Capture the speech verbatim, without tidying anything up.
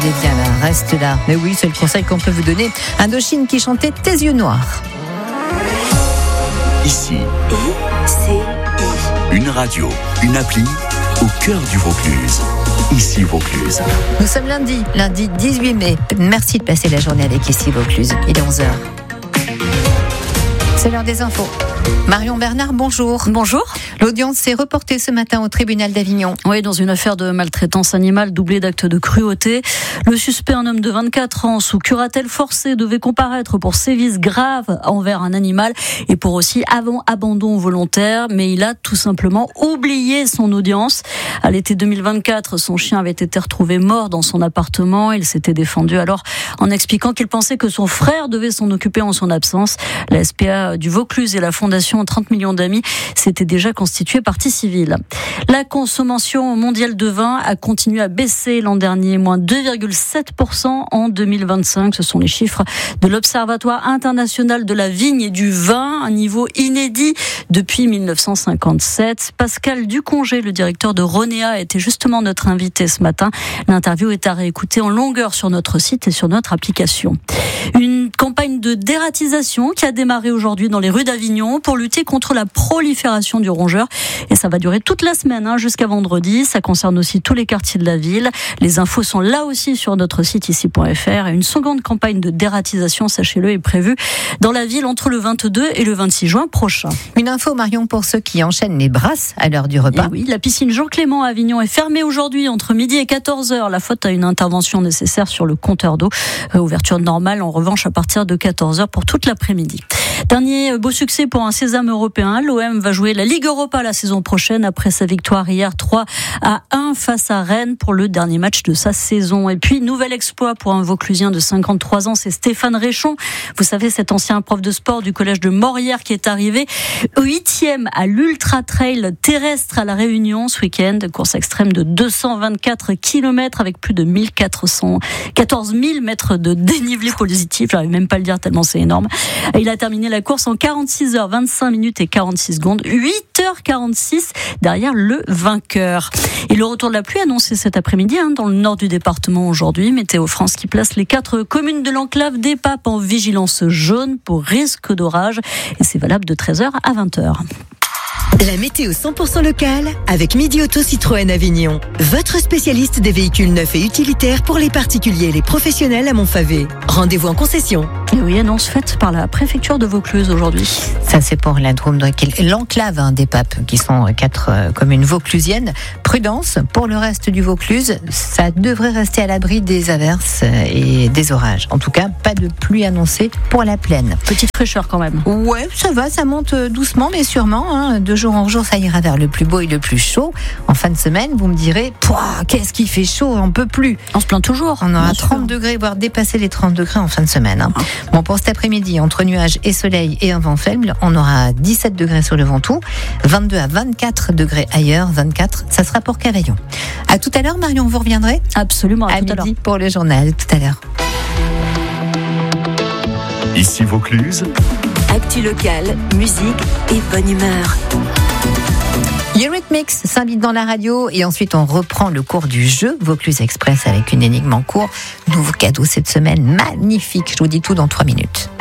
Eh bien là, reste là. Mais oui, c'est le conseil qu'on peut vous donner. Indochine qui chantait Tes yeux noirs. Ici, I C I. une radio, une appli au cœur du Vaucluse. Ici Vaucluse. Nous sommes lundi, lundi dix-huit mai. Merci de passer la journée avec Ici Vaucluse. Il est onze heures. C'est l'heure des infos. Marion Bernard, bonjour. Bonjour. L'audience s'est reportée ce matin au tribunal d'Avignon. Oui, dans une affaire de maltraitance animale doublée d'actes de cruauté. Le suspect, un homme de vingt-quatre ans, sous curatelle forcée, devait comparaître pour sévices graves envers un animal et pour aussi avant abandon volontaire. Mais il a tout simplement oublié son audience. À l'été deux mille vingt-quatre, son chien avait été retrouvé mort dans son appartement. Il s'était défendu alors en expliquant qu'il pensait que son frère devait s'en occuper en son absence. La S P A du Vaucluse et la Fondation trente millions d'amis s'étaient déjà constituées partie civile. La consommation mondiale de vin a continué à baisser l'an dernier, moins deux virgule sept pour cent en deux mille vingt-cinq. Ce sont les chiffres de l'Observatoire international de la vigne et du vin, un niveau inédit depuis mille neuf cent cinquante-sept. Pascal Ducongé, le directeur de Ronéa, était justement notre invité ce matin. L'interview est à réécouter en longueur sur notre site et sur notre application. Une campagne de dératisation qui a démarré aujourd'hui dans les rues d'Avignon pour lutter contre la prolifération du rongeur. Et ça va durer toute la semaine, hein, jusqu'à vendredi. Ça concerne aussi tous les quartiers de la ville. Les infos sont là aussi sur notre site ici point f r. Et une seconde campagne de dératisation, sachez-le, est prévue dans la ville entre le vingt-deux et le vingt-six juin prochain. Une info, Marion, pour ceux qui enchaînent les brasses à l'heure du repas. Et oui, la piscine Jean-Clément à Avignon est fermée aujourd'hui entre midi et quatorze heures. La faute à une intervention nécessaire sur le compteur d'eau. Euh, ouverture normale, en revanche, à partir de quatorze heures pour toute l'après-midi. Dernier beau succès pour un sésame européen. L'O M va jouer la Ligue Europa la saison prochaine après sa victoire hier trois à un face à Rennes pour le dernier match de sa saison. Et puis, nouvel exploit pour un Vauclusien de cinquante-trois ans, c'est Stéphane Réchon. Vous savez, cet ancien prof de sport du collège de Morières qui est arrivé huitième à l'Ultra Trail terrestre à La Réunion ce week-end. Course extrême de deux cent vingt-quatre kilomètres avec plus de mille quatre cents, quatorze mille mètres de dénivelé positif. J'arrive même pas à le dire tellement c'est énorme. Il a terminé la course en quarante-six heures vingt-cinq minutes et quarante-six secondes, huit heures quarante-six derrière le vainqueur. Et le retour de la pluie annoncé cet après-midi hein, dans le nord du département aujourd'hui. Météo France qui place les quatre communes de l'enclave des Papes en vigilance jaune pour risque d'orage. Et c'est valable de treize heures à vingt heures. La météo cent pour cent locale avec Midi Auto Citroën Avignon. Votre spécialiste des véhicules neufs et utilitaires pour les particuliers et les professionnels à Montfavet. Rendez-vous en concession. Et oui, annonce faite par la préfecture de Vaucluse aujourd'hui. Ça, c'est pour la Drôme de l'enclave hein, des Papes, qui sont quatre euh, communes vauclusiennes. Prudence, pour le reste du Vaucluse, ça devrait rester à l'abri des averses et des orages. En tout cas, pas de pluie annoncée pour la plaine. Petite fraîcheur quand même. Ouais, ça va, ça monte doucement, mais sûrement. Hein, de jour en jour, ça ira vers le plus beau et le plus chaud. En fin de semaine, vous me direz, pouah, qu'est-ce qui fait chaud, on peut plus. On se plaint toujours. On aura trente degrés, voire dépasser les trente degrés en fin de semaine. Hein. Bon, pour cet après-midi, entre nuages et soleil et un vent faible, on aura dix-sept degrés sur le Ventoux, vingt-deux à vingt-quatre degrés ailleurs, vingt-quatre, ça sera pour Cavaillon. À tout à l'heure, Marion, vous reviendrez ? Absolument, à, à tout midi à l'heure. Pour le journal, tout à l'heure. Ici Vaucluse. Actu locale, musique et bonne humeur. Eurythmics s'invite dans la radio et ensuite on reprend le cours du jeu Vaucluse Express avec une énigme en cours. Nouveau cadeau cette semaine, magnifique. Je vous dis tout dans trois minutes.